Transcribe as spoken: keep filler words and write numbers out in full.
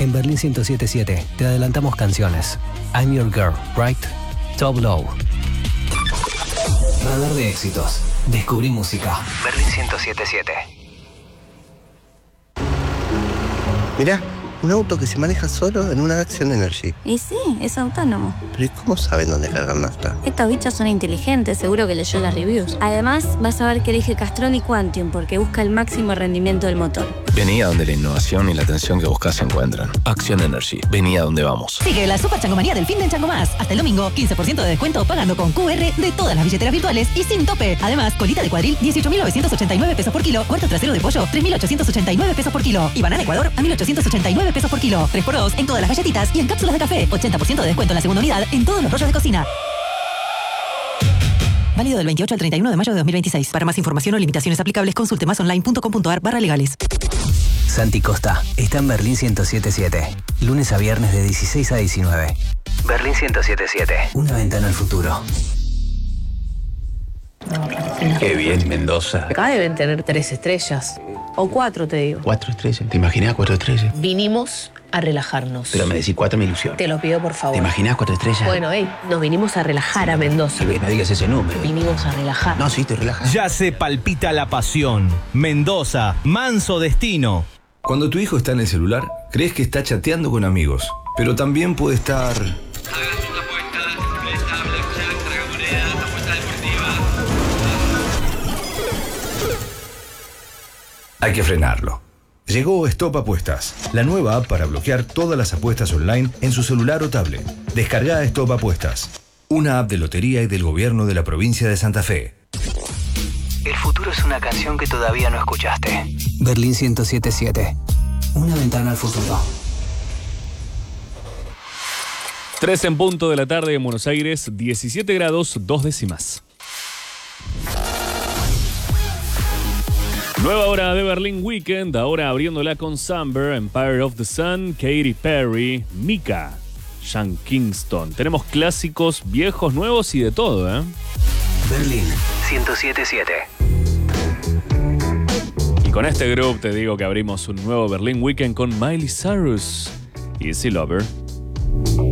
En Berlín ciento siete punto siete te adelantamos canciones. I'm Your Girl, Right? Top Low. Radar de éxitos. Descubrí música. Berlín ciento siete punto siete. Mirá, un auto que se maneja solo en una Action Energy. Y sí, es autónomo. Pero ¿y cómo saben dónde cargar nafta? Estos bichos son inteligentes, seguro que leyó las reviews. Además, vas a ver que elige Castrol y Quantium porque busca el máximo rendimiento del motor. Vení a donde la innovación y la atención que buscas se encuentran. Action Energy. Vení a donde vamos. Sigue la super changomanía del fin de Chango Más. Hasta el domingo, quince por ciento de descuento pagando con Q R de todas las billeteras virtuales y sin tope. Además, colita de cuadril, dieciocho mil novecientos ochenta y nueve pesos por kilo. Cuarto trasero de pollo, tres mil ochocientos ochenta y nueve pesos por kilo. Y banana Ecuador a mil ochocientos ochenta y nueve pesos por kilo. tres por dos en todas las galletitas y en cápsulas de café. ochenta por ciento de descuento en la segunda unidad en todos los rollos de cocina. Válido del veintiocho al treinta y uno de mayo de dos mil veintiséis. Para más información o limitaciones aplicables, consulte más online punto com punto a r barra legales. Santi Costa está en Berlín ciento siete punto siete. Lunes a viernes de dieciséis a diecinueve. Berlín ciento siete punto siete. Una ventana al futuro. Qué bien, Mendoza. Acá deben tener tres estrellas. O cuatro, te digo. Cuatro estrellas. ¿Te imaginas cuatro estrellas? Vinimos a relajarnos. Pero me decís cuatro, me ilusión. Te lo pido, por favor. ¿Te imaginas cuatro estrellas? Bueno, hey, nos vinimos a relajar a Mendoza. No digas ese número. Vinimos a relajar. No, sí, estoy relajado. Ya se palpita la pasión. Mendoza, manso destino. Cuando tu hijo está en el celular, crees que está chateando con amigos, pero también puede estar... Hay que frenarlo. Llegó Stop Apuestas, la nueva app para bloquear todas las apuestas online en su celular o tablet. Descarga Stop Apuestas, una app de lotería y del gobierno de la provincia de Santa Fe. El futuro es una canción que todavía no escuchaste. Berlín ciento siete punto siete. Una ventana al futuro. tres en punto de la tarde en Buenos Aires, diecisiete grados, dos décimas. Nueva hora de Berlín Weekend, ahora abriéndola con Samber, Empire of the Sun, Katy Perry, Mika, Sean Kingston. Tenemos clásicos, viejos, nuevos y de todo, ¿eh? Berlín ciento siete punto siete. Y con este grupo te digo que abrimos un nuevo Berlín Weekend con Miley Cyrus, Easy Lover.